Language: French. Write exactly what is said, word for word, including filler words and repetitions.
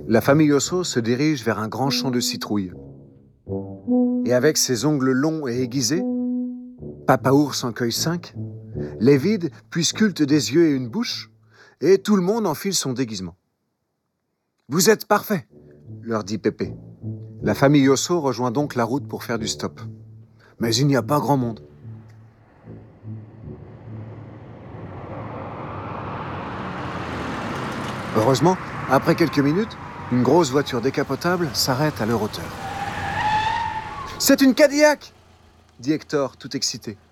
La famille Osso se dirige vers un grand champ de citrouilles. Et avec ses ongles longs et aiguisés, Papa Ours en cueille cinq, les vides puis sculptent des yeux et une bouche, et tout le monde enfile son déguisement. « Vous êtes parfaits !» leur dit Pépé. La famille Osso rejoint donc la route pour faire du stop. Mais il n'y a pas grand monde. Heureusement, après quelques minutes, une grosse voiture décapotable s'arrête à leur hauteur. « C'est une Cadillac !» dit Hector, tout excité.